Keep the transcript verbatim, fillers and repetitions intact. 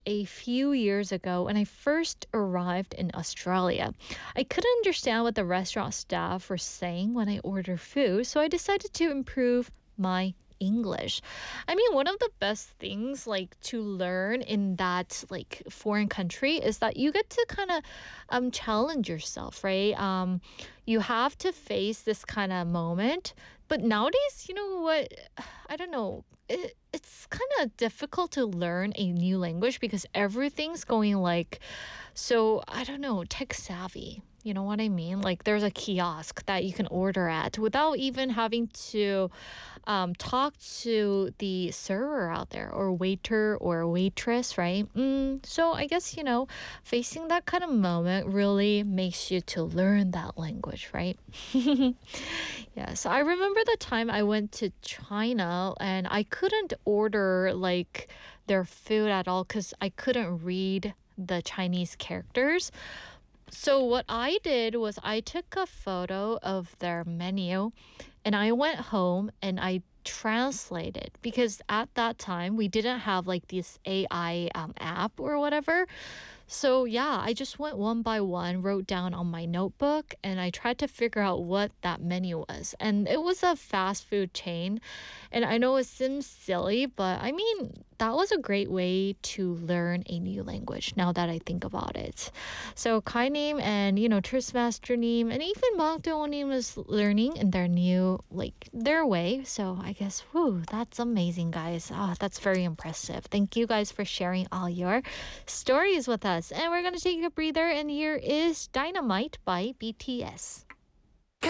a few years ago when I first arrived in Australia. I couldn't understand what the restaurant staff were saying when I ordered food, so I decided to improve my English. I mean, one of the best things like to learn in that like foreign country is that you get to kind of um challenge yourself, right? Um you have to face this kind of moment. But nowadays, you know what? I don't know. It, it's kind of difficult to learn a new language because everything's going like so, I don't know, tech savvy. You know what I mean? Like there's a kiosk that you can order at without even having to um, talk to the server out there or waiter or waitress, right? Mm, so I guess, you know, facing that kind of moment really makes you to learn that language, right? Yes, I remember the time I went to China and I couldn't order like their food at all because I couldn't read the Chinese characters. So what I did was I took a photo of their menu and I went home and I translated because at that time we didn't have like this A I um, app or whatever. So yeah, I just went one by one, wrote down on my notebook, and I tried to figure out what that menu was. And it was a fast food chain. And I know it seems silly, but I mean, that was a great way to learn a new language now that I think about it. So Kainim and, you know, Trustmaster님 and even Mongdonim is learning in their new, like, their way. So I guess, whew, that's amazing, guys. Ah, that's very impressive. Thank you guys for sharing all your stories with us. And we're going to take a breather, and here is Dynamite by B T S.